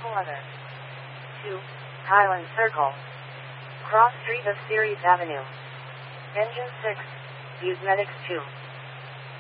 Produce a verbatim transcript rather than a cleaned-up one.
Vehicle Other. two. Highland Circle. Cross Street of Ceres Avenue. Engine six. Views Medics two.